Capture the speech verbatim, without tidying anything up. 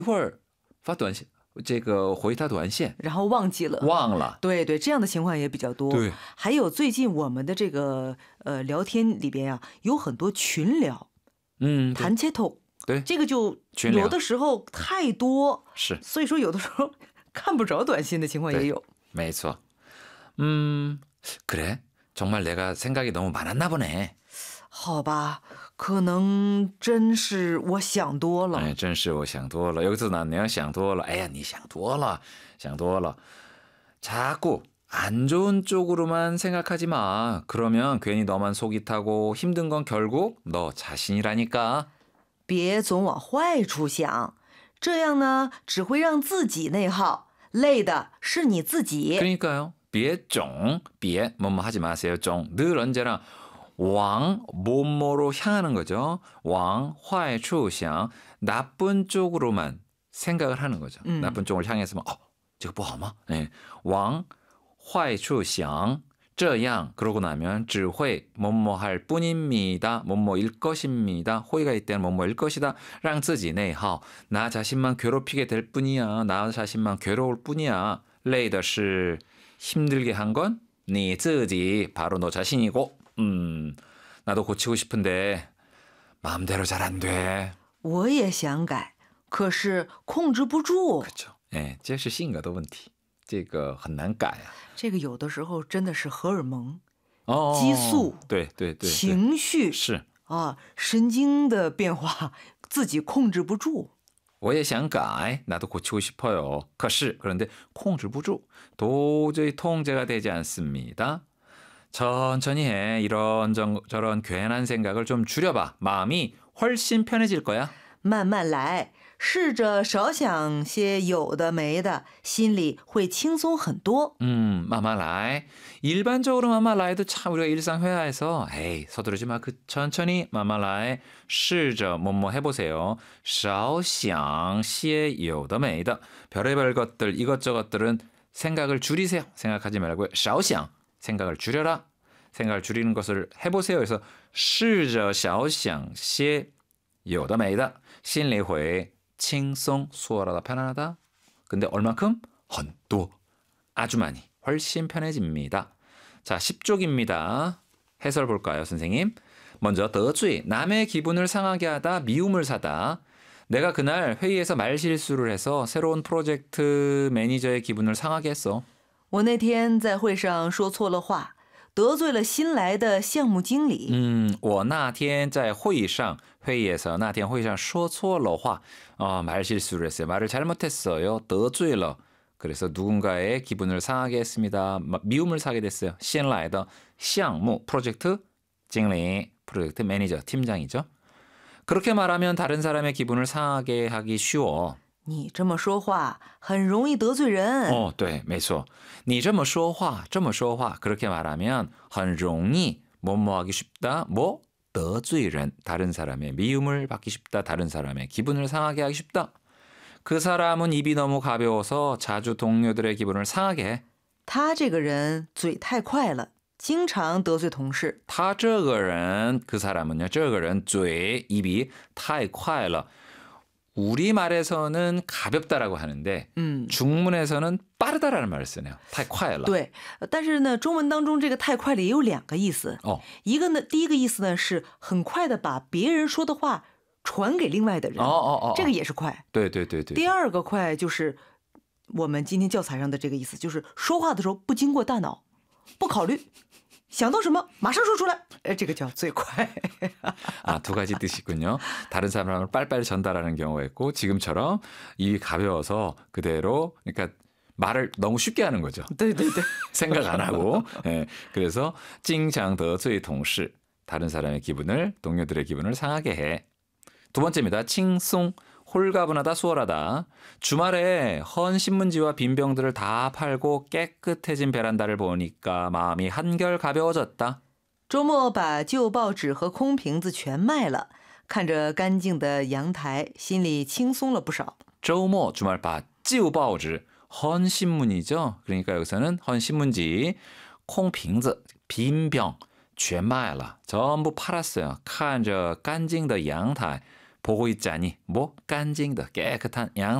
会儿发短信，这个回他短信， 然后忘记了。 忘了。 对对，这样的情况也比较多。 对， 还有最近我们的这个呃聊天里边啊，有很多群聊， 嗯， 谈切头， 对， 这个就群聊有的时候太多， 是， 所以说有的时候看不着短信的情况也有。 没错。嗯，그래? 정말 내가 생각이 너무 많았나 보네. 好吧，可能真是我想多了。 哎，真是我想多了。여기서 나네요. 想多了. 에야, 니想多了. 想多了. 자꾸 안 좋은 쪽으로만 생각하지 마. 그러면 괜히 너만 속이 타고 힘든 건 결국 너 자신이라니까. 别总往坏处想，这样呢只会让自己内耗，累的是你自己。 그러니까요. 别종, 别 뭐뭐 하지 마세요. 종. 늘 언제나 왕, 뭐뭐로 향하는 거죠. 왕, 坏处想, 나쁜 쪽으로만 생각을 하는 거죠. 음. 나쁜 쪽을 향해서만 어, 저거 뭐 하마? 네. 왕, 坏处想, 这样 그러고 나면 只会 뭐뭐 할 뿐입니다. 뭐뭐일 것입니다. 호의가 있다는 뭐뭐일 것이다. 让自己内耗. 나 자신만 괴롭히게 될 뿐이야. 나 자신만 괴로울 뿐이야. 累的是 힘들게 한 건 니自己 바로 너 자신이고. 음, 나도 고치고 싶은데 마음대로 잘 안 돼. 我也想改，可是控制不住。 그렇죠. 예, 这是性格的问题。这个很难改啊。 这个有的时候真的是荷尔蒙、 哦， 激素、 对对对， 情绪是啊，神经的变化自己控制不住。 我也想改, 나도 고치고 싶어요. 可是 그런데 控制不住, 도저히 통제가 되지 않습니다. 천천히 해. 이런 저런 괜한 생각을 좀 줄여봐. 마음이 훨씬 편해질 거야. 慢慢来，试着少想些有的没的，心里会轻松很多。 음, 마마라이. 일반적으로 마마라이도 참 우리가 일상 회화에서 에이, 서두르지 마. 그 천천히 마마라이. 试着 뭐뭐 해보세요. 少想些有的没的. 별의별 것들, 이것저것들은 생각을 줄이세요. 생각하지 말고요. 少想 생각을 줄여라. 생각을 줄이는 것을 해보세요. 그래서 试着少想些有的没的. 心里会轻松 수월하다, 편안하다. 근데 얼만큼? 很多. 아주 많이. 훨씬 편해집니다. 자, 십 쪽입니다. 해설 볼까요, 선생님? 먼저 得罪, 남의 기분을 상하게 하다, 미움을 사다. 내가 그날 회의에서 말실수를 해서 새로운 프로젝트 매니저의 기분을 상하게 했어. 我那天在会上说错了话，得罪了新来的项目经理。 음, 我那天在会上 회의에서 那天会上说错了话. 어, 말실수를 했어요. 말을 잘못했어요. 得罪了. 그래서 누군가의 기분을 상하게 했습니다. 미움을 사게 됐어요. 新来的项目 프로젝트经理 프로젝트 매니저 팀장이죠. 그렇게 말하면 다른 사람의 기분을 상하게 하기 쉬워. 你这么说话很容易得罪人。 어, 对，没错. 你这么说话,这么说话. 그렇게 말하면 很容易 뭐뭐 하기 쉽다. 뭐 得罪人. 다른 사람의 미움을 받기 쉽다. 다른 사람의 기분을 상하게 하기 쉽다. 그 사람은 입이 너무 가벼워서 자주 동료들의 기분을 상하게 해. 他这个人嘴太快了，经常得罪同事。 他这个人, 그 사람은요, 这个人, 嘴, 입이 太快了. 우리말에서는 가볍다라고 하는데 嗯， 중문에서는 빠르다라는 말을 쓰네요. 太快了. 对，但是呢，中文当中这个太快了也有两个意思。 어. 一个呢，第一个意思呢是很快的把别人说的话传给另外的人， 어, 어, 어. 这个也是快。 对对对对。 第二个快就是我们今天教材上的这个意思，就是说话的时候不经过大脑，不考虑，想到什么马上说出来，哎，这个叫最快。 아, 두 가지 뜻이군요. 다른 사람을 빨리빨리 전달하는 경우가 있고 지금처럼 입이 가벼워서 그대로 그러니까 말을 너무 쉽게 하는 거죠. 对对对， 생각 안 하고. 예, 그래서 经常得罪同事. 다른 사람의 기분을, 동료들의 기분을 상하게 해. 두 번째입니다. 칭송, 홀가분하다, 수월하다. 주말에 헌 신문지와 빈 병들을 다 팔고 깨끗해진 베란다를 보니까 마음이 한결 가벼워졌다. 周末把旧报纸和空瓶子全卖了，看着干净的阳台，心里轻松了不少。 周末 주말 봐, 旧报纸, 헌 신문이죠. 그러니까 여기서는 헌 신문지, 空瓶子, 빈병, 全卖了, 전부 팔았어요. 看着干净的阳台, 보고 있자니 뭐干净的 깨끗한 양